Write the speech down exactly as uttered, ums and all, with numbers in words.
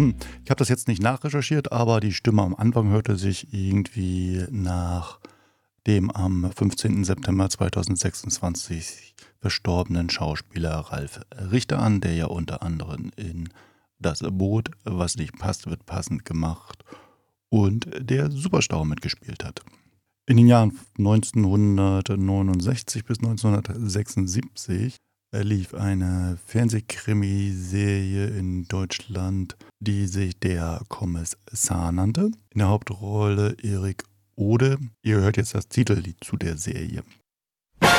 Hm, ich habe das jetzt nicht nachrecherchiert, aber die Stimme am Anfang hörte sich irgendwie nach dem am fünfzehnten September zweitausendsechsundzwanzig verstorbenen Schauspieler Ralf Richter an, der ja unter anderem in Das Boot, was nicht passt, wird passend gemacht und der Superstau mitgespielt hat. In den Jahren neunzehnhundertneunundsechzig bis neunzehnhundertsechsundsiebzig lief eine Fernsehkrimiserie in Deutschland, die sich Der Kommissar nannte. In der Hauptrolle Erik Ode. Ihr hört jetzt das Titellied zu der Serie.